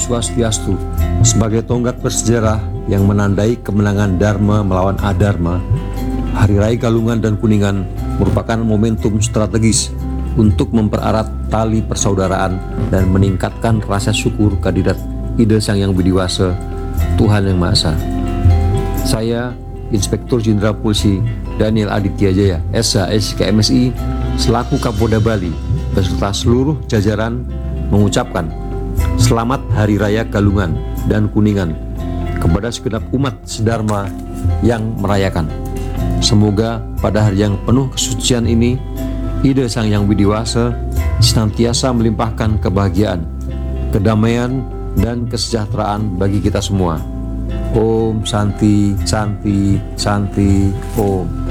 Swastiastu sebagai tonggak bersejarah yang menandai kemenangan Dharma melawan Adharma. Hari Raya Galungan dan Kuningan merupakan momentum strategis untuk mempererat tali persaudaraan dan meningkatkan rasa syukur kehadirat Ida Sang Hyang Widi-Wasa, Tuhan Yang Maha Esa. Saya, Inspektur Jenderal Polisi Daniel Aditya Jaya, SH SKMSI, selaku Kapolda Bali, beserta seluruh jajaran mengucapkan Selamat Hari Raya Galungan dan Kuningan kepada segenap umat sedharma yang merayakan. Semoga pada hari yang penuh kesucian ini, Ida Sang Hyang Widi-Wasa senantiasa melimpahkan kebahagiaan, kedamaian, dan kesejahteraan bagi kita semua. Om Santi, Santi, Santi, Om.